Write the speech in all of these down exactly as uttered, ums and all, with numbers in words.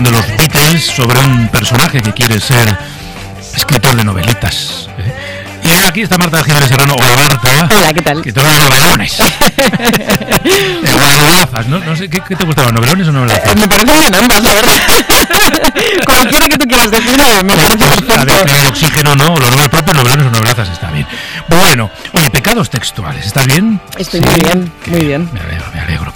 de los Beatles sobre un personaje que quiere ser escritor de novelitas. ¿eh? Y aquí está Marta Jiménez Serrano. Hola, Marta. Hola, ¿qué tal? Que te los novelones. Novelazas, ¿no? No sé, ¿qué, qué te gustaban, novelones o novelazas? Eh, me parece bien ambas, la verdad. Como quiera que tú quieras decirlo, me parece perfecto. A ver, el oxígeno, no, los nombres propios, novelones o novelazas, está bien. Bueno, oye, pecados textuales, ¿estás bien? Estoy sí, muy bien, muy bien. Me alegro, me alegro.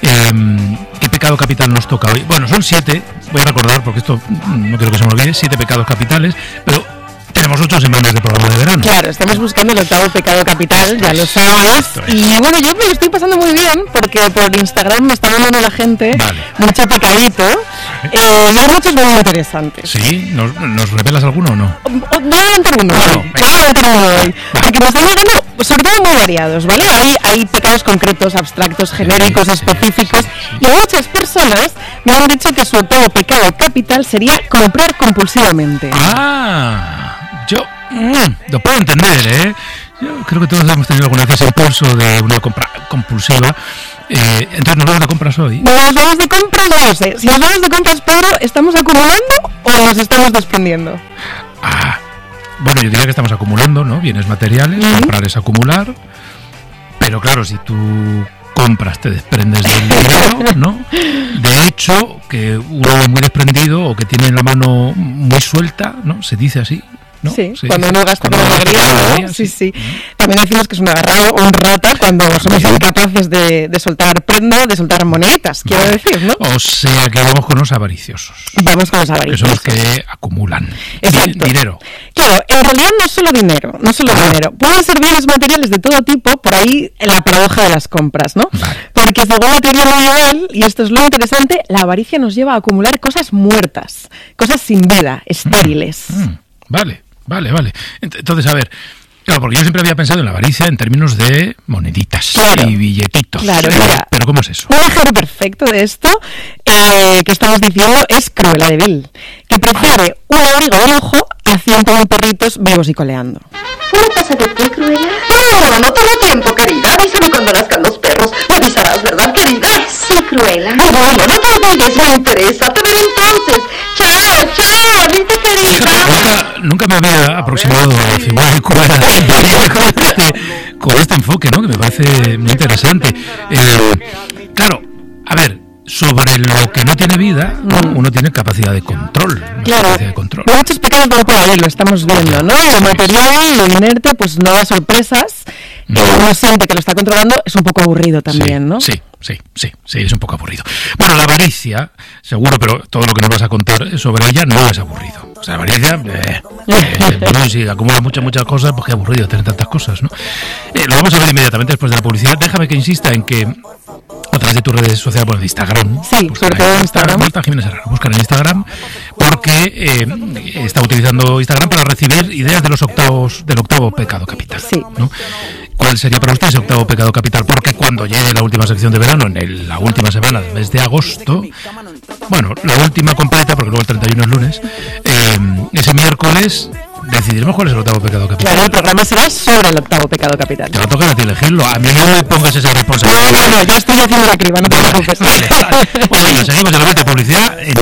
Eh, ¿Qué pecado capital nos toca hoy? Bueno, son siete, voy a recordar, porque esto no quiero que se me olvide, siete pecados capitales, pero tenemos ocho semanas de programa de verano. Claro, estamos buscando el octavo pecado capital, ya lo sabes. Y bueno, yo me lo estoy pasando muy bien porque por Instagram me está mandando la gente vale. mucho pecadito. Eh, y hay muchos muy interesantes. ¿Sí? ¿Nos, nos revelas alguno o no? Voy a adelantar uno. Voy a adelantar uno hoy. Porque me están llegando, sobre todo, muy variados, ¿vale? Hay, hay pecados concretos, abstractos, genéricos, sí, específicos. Sí, sí, sí. Y muchas personas me han dicho que su octavo pecado capital sería comprar compulsivamente. Ah. Yo mmm, lo puedo entender, ¿eh? Yo creo que todos hemos tenido alguna vez ese impulso de una compra compulsiva. Eh, entonces, ¿nos vamos de compras hoy? ¿Nos vamos de compras? No sé. Si nos vamos de compras, Pedro, ¿estamos acumulando o nos estamos desprendiendo? Ah, bueno, yo diría que estamos acumulando, ¿no? Bienes materiales, uh-huh. comprar es acumular. Pero claro, si tú compras, te desprendes del dinero, ¿no? De hecho, que uno es muy desprendido o que tiene la mano muy suelta, ¿no? Se dice así. ¿No? Sí, sí, cuando uno gasta con alegría, ¿no? Sí, sí. sí. También decimos que es un agarrado o un rata cuando somos incapaces de, de soltar prenda, de soltar moneditas, quiero vale. decir, ¿no? O sea que vamos con los avariciosos. Vamos con los avariciosos. Que son los que acumulan Exacto. dinero. Claro, en realidad no es solo dinero, no solo ah. dinero. Pueden ser bienes materiales de todo tipo, por ahí en la paradoja de las compras, ¿no? Vale. Porque según la teoría medieval, y esto es lo interesante, la avaricia nos lleva a acumular cosas muertas, cosas sin vida, estériles. Mm, mm, vale. Vale, vale. Entonces, a ver, claro, porque yo siempre había pensado en la avaricia en términos de moneditas claro, y billetitos. Claro, pero, mira, pero ¿cómo es eso? Un ejemplo perfecto de esto eh, que estamos diciendo es Cruella de Vil, que prefiere un abrigo de lujo a ciento mil perritos vivos y coleando. ¿Qué pasa de ti, Cruella? No, no tengo tiempo, querida. Avísame cuando nazcan los perros. Me avisarás, ¿verdad, querida? Sí, Cruella. Ay, bueno, no te olvides, me interesa. Te veré entonces. Chao, chao, linda querida. Nunca, nunca me había aproximado a la figura de Cruella con este, con este enfoque, ¿no? Que me parece muy interesante. Eh, claro, a ver, sobre lo que no tiene vida, ¿no? Uno tiene capacidad de control. Claro, capacidad de control. Muchos pecados no puede haber, lo estamos viendo, ¿no? Lo material, lo inerte, pues no da sorpresas. No. Uno siente que lo está controlando, es un poco aburrido también, sí, ¿no? Sí, sí, sí, sí, es un poco aburrido. Bueno, la avaricia, seguro, pero todo lo que nos vas a contar sobre ella no es aburrido. O sea, la avaricia, eh, eh, bueno, si acumula muchas, muchas cosas, pues qué aburrido tener tantas cosas, ¿no? Eh, lo vamos a ver inmediatamente después de la publicidad. Déjame que insista en que a través de tus redes sociales, bueno, de Instagram. Sí, sobre todo en Instagram. Marta Jiménez Serrano, buscan en Instagram, porque eh, está utilizando Instagram para recibir ideas de los octavos, del octavo pecado capital. Sí. ¿No? ¿Cuál sería para usted ese octavo pecado capital? Porque cuando llegue la última sección de verano, en el, la última semana del mes de agosto, bueno, la última completa, porque luego el treinta y uno es lunes, eh, ese miércoles decidiremos cuál es el octavo pecado capital. Claro, el programa será sobre el octavo pecado capital. Te va a tocar a ti elegirlo. A mí no me pongas esa responsabilidad. No, no, no, yo estoy haciendo la criba, no te preocupes. Vale, vale. Bueno, seguimos en la vuelta de publicidad. En